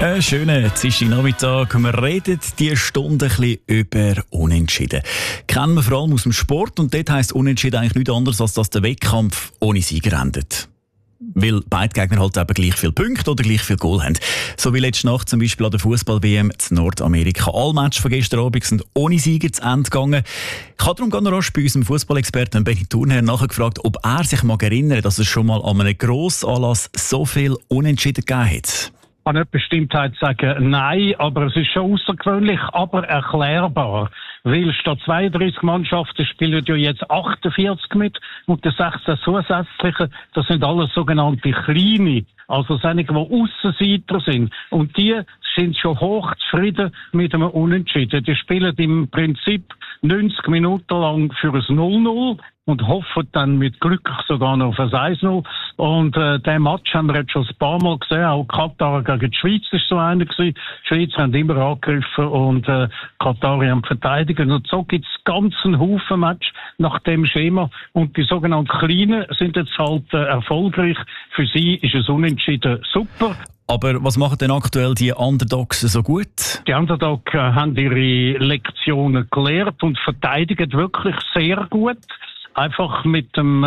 Einen schönen Dienstagnachmittag. Wir reden diese Stunde ein bisschen über Unentschieden. Kennen wir vor allem aus dem Sport und dort heisst Unentschieden eigentlich nichts anderes, als dass der Wettkampf ohne Sieger endet. Weil beide Gegner halt eben gleich viele Punkte oder gleich viel Goal haben. So wie letzte Nacht zum Beispiel an der Fußball-WM in Nordamerika. Alle Matches von gestern Abend sind ohne Sieger zu Ende gegangen. Ich habe darum ganz rasch bei unserem Fußballexperten Benny Thurnherr nachgefragt, ob er sich mag erinnern, dass es schon mal an einem Grossanlass so viel Unentschieden gegeben hat. Ich kann nicht Bestimmtheit sagen, nein, aber es ist schon außergewöhnlich, aber erklärbar. Weil statt 32 Mannschaften spielen ja jetzt 48 mit und die 16 zusätzlichen, das sind alles sogenannte Kleine, also einige, die Aussenseiter sind. Und die sind schon hoch zufrieden mit einem Unentschieden. Die spielen im Prinzip 90 Minuten lang für ein 0-0 und hoffen dann mit Glück sogar noch auf ein 1-0. Und den Match haben wir jetzt schon ein paar Mal gesehen. Auch Katar gegen die Schweiz ist so einer gewesen. Die Schweiz haben immer angegriffen und Katar haben verteidigt. Und so gibt es ganz einen Haufen Match nach dem Schema. Und die sogenannten Kleinen sind jetzt halt erfolgreich. Für sie ist es Unentschieden super. Aber was machen denn aktuell die Underdogs so gut? Die Underdogs haben ihre Lektionen gelernt und verteidigen wirklich sehr gut. Einfach mit dem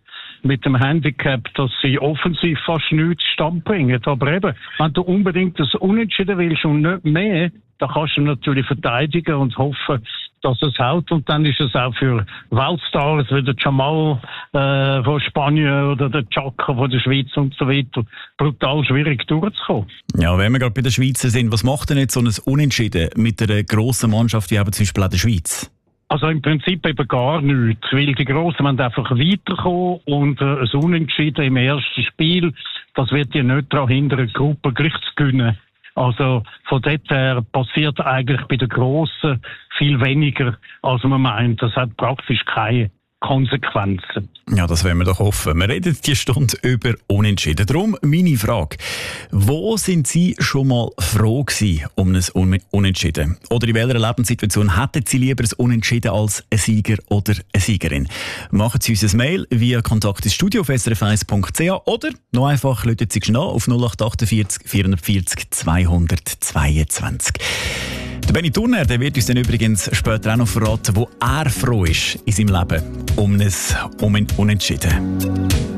Handicap, dass sie offensiv fast nichts zustande bringen. Aber eben, wenn du unbedingt das Unentschieden willst und nicht mehr, dann kannst du natürlich verteidigen und hoffen, dass es hält. Und dann ist es auch für Weltstars wie der Jamal von Spanien oder der Chaka von der Schweiz und so weiter brutal schwierig durchzukommen. Ja, wenn wir gerade bei den Schweizer sind, was macht denn jetzt so ein Unentschieden mit einer grossen Mannschaft wie eben zum Beispiel auch der Schweiz? Also im Prinzip eben gar nichts, weil die Grossen wollen einfach weiterkommen und ein Unentschieden im ersten Spiel, das wird ja nicht daran hindern, die Gruppe gleich zu gewinnen. Also von dort her passiert eigentlich bei den Grossen viel weniger, als man meint. Das hat praktisch keine Konsequenzen. Ja, das wollen wir doch hoffen. Wir reden diese Stunde über Unentschieden. Darum meine Frage. Wo sind Sie schon mal froh gewesen um ein Unentschieden? Oder in welcher Lebenssituation hätten Sie lieber ein Unentschieden als ein Sieger oder eine Siegerin? Machen Sie uns ein Mail via Kontakt ins Studio auf srf1.ch oder noch einfach rufen Sie schnell auf 0848 440 222. Der Benny Thurnherr, der wird uns dann übrigens später auch noch verraten, wo er froh ist in seinem Leben um ein Unentschieden.